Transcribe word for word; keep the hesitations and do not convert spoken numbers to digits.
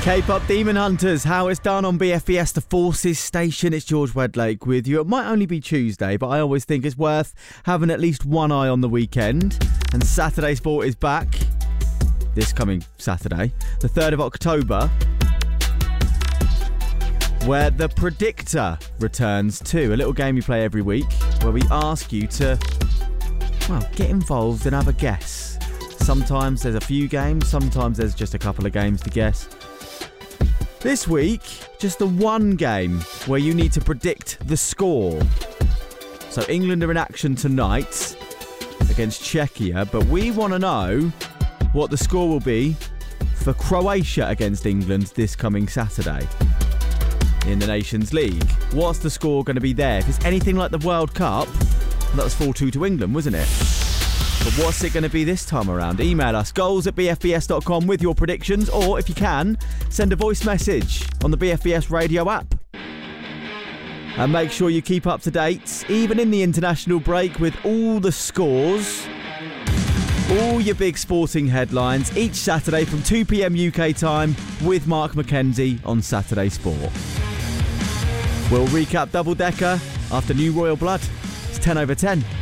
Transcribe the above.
K-pop Demon Hunters, how it's done on B F B S, the Forces Station. It's George Wedlake with you. It might only be Tuesday, but I always think it's worth having at least one eye on the weekend. And Saturday Sport is back this coming Saturday, the third of October, where the Predictor returns too. A little game we play every week where we ask you to, well, get involved and have a guess. Sometimes there's a few games, sometimes there's just a couple of games to guess. This week, just the one game where you need to predict the score. So England are in action tonight against Czechia, but we want to know what the score will be for Croatia against England this coming Saturday in the Nations League. What's the score going to be there? If it's anything like the World Cup, that was four two to England, wasn't it? But what's it going to be this time around? Email us, goals at b f b s dot com with your predictions, or if you can, send a voice message on the B F B S radio app. And make sure you keep up to date, even in the international break, with all the scores, all your big sporting headlines, each Saturday from two p.m. U K time with Mark McKenzie on Saturday Sport. We'll recap Double Decker after New Royal Blood. It's ten over ten.